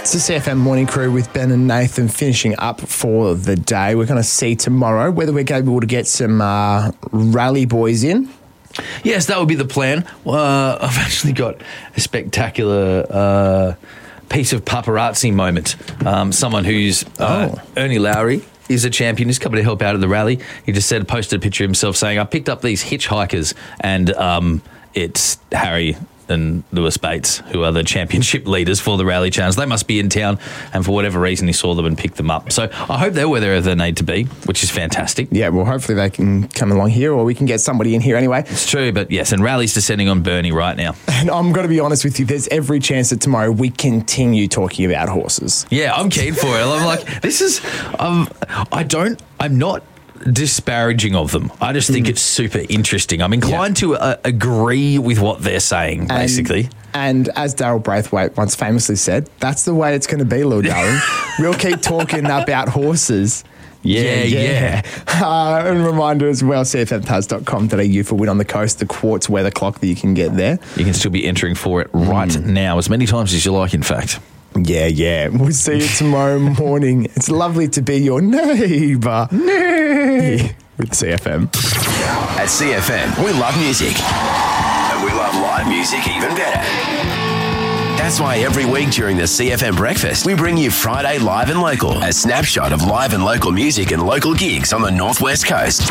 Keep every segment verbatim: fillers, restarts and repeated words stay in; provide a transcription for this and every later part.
It's the C F M Morning Crew with Ben and Nathan finishing up for the day. We're going to see tomorrow whether we're able to get some uh, rally boys in. Yes, that would be the plan. Uh, I've actually got a spectacular uh, piece of paparazzi moment. Um, someone who's uh, Oh. Ernie Lowry is a champion. He's coming to help out at the rally. He just said, posted a picture of himself saying, I picked up these hitchhikers, and um, it's Harry and Lewis Bates, who are the championship leaders for the Rally Challenge. They must be in town, and for whatever reason, he saw them and picked them up. So I hope they're where they need to be, which is fantastic. Yeah, well, hopefully they can come along here, or we can get somebody in here anyway. It's true, but yes, and Rally's descending on Bernie right now. And I'm going to be honest with you, there's every chance that tomorrow we continue talking about horses. Yeah, I'm keen for it. I'm like, this is, um, I don't, I'm not disparaging of them. I just think mm. it's super interesting. I'm inclined yeah. to uh, agree with what they're saying, and, basically. And as Daryl Braithwaite once famously said, that's the way it's going to be, little darling. We'll keep talking about horses. Yeah, yeah. yeah. Uh, and a reminder as well, c f m taz dot com dot a u for Win on the Coast, the quartz weather clock that you can get there. You can still be entering for it right mm. now, as many times as you like, in fact. Yeah, yeah. We'll see you tomorrow morning. It's lovely to be your neighbour. Yeah, with C F M. At C F M, we love music. And we love live music even better. That's why every week during the C F M Breakfast, we bring you Friday Live and Local, a snapshot of live and local music and local gigs on the Northwest Coast.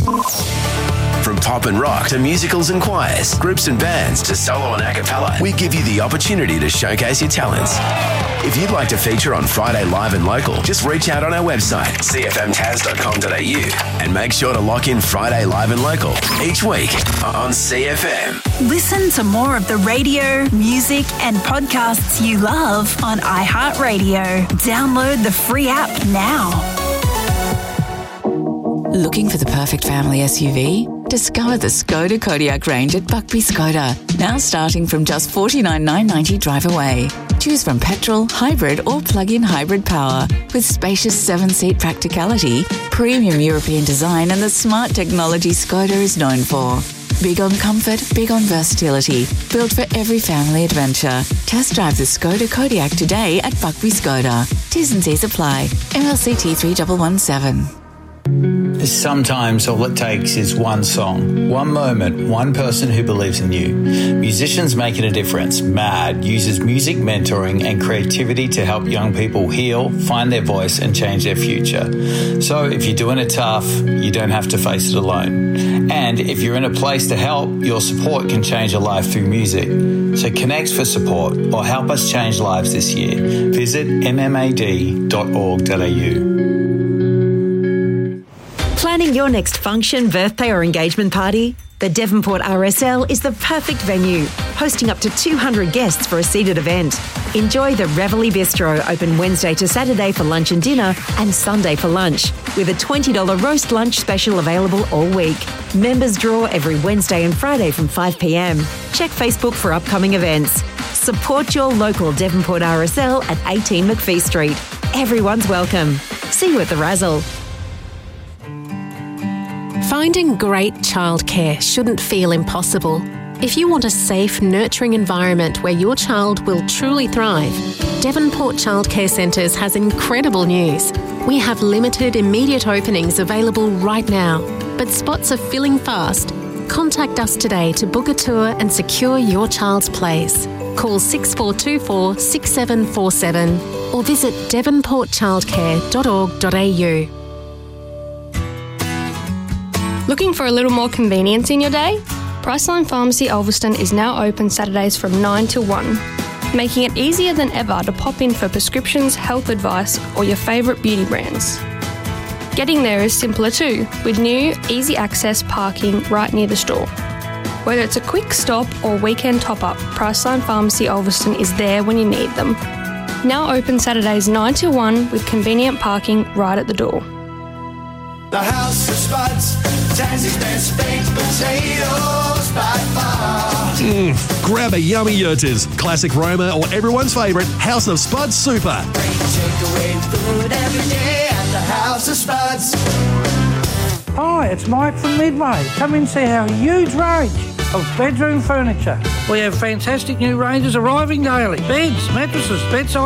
From pop and rock to musicals and choirs, groups and bands to solo and a cappella, we give you the opportunity to showcase your talents. If you'd like to feature on Friday Live and Local, just reach out on our website, c f m taz dot com dot a u, and make sure to lock in Friday Live and Local each week on C F M. Listen to more of the radio, music, and podcasts you love on iHeartRadio. Download the free app now. Looking for the perfect family S U V? Discover the Skoda Kodiaq range at Buckby Skoda, now starting from just forty-nine thousand nine hundred ninety drive away. Choose from petrol, hybrid or plug-in hybrid power with spacious seven-seat practicality, premium European design and the smart technology Skoda is known for. Big on comfort, big on versatility, built for every family adventure. Test drive the Skoda Kodiaq today at Buckby Skoda. T's and C's apply. M L C T three one one seven. Sometimes all it takes is one song, one moment, one person who believes in you. Musicians Making a Difference, MAD, uses music mentoring and creativity to help young people heal, find their voice and change their future. So if you're doing it tough, you don't have to face it alone. And if you're in a place to help, your support can change a life through music. So connect for support or help us change lives this year. Visit m m a d dot org dot a u. Planning your next function, birthday or engagement party? The Devonport R S L is the perfect venue, hosting up to two hundred guests for a seated event. Enjoy the Reveille Bistro, open Wednesday to Saturday for lunch and dinner and Sunday for lunch, with a twenty dollars roast lunch special available all week. Members draw every Wednesday and Friday from five p m. Check Facebook for upcoming events. Support your local Devonport R S L at eighteen McPhee Street. Everyone's welcome. See you at the Razzle. Finding great childcare shouldn't feel impossible. If you want a safe, nurturing environment where your child will truly thrive, Devonport Childcare Centres has incredible news. We have limited immediate openings available right now, but spots are filling fast. Contact us today to book a tour and secure your child's place. Call six four two four, six seven four seven or visit devonport childcare dot org dot a u. Looking for a little more convenience in your day? Priceline Pharmacy Ulverston is now open Saturdays from nine till one, making it easier than ever to pop in for prescriptions, health advice or your favourite beauty brands. Getting there is simpler too, with new, easy access parking right near the store. Whether it's a quick stop or weekend top-up, Priceline Pharmacy Ulverston is there when you need them. Now open Saturdays nine till one with convenient parking right at the door. The House of Spuds, Tansie's best baked potatoes by far. Mm, grab a yummy Yurters, classic Roma or everyone's favourite House of Spuds Super. Great takeaway food every day at the House of Spuds. Hi, it's Mike from Midway. Come and see our huge range of bedroom furniture. We have fantastic new ranges arriving daily. Beds, mattresses, bedside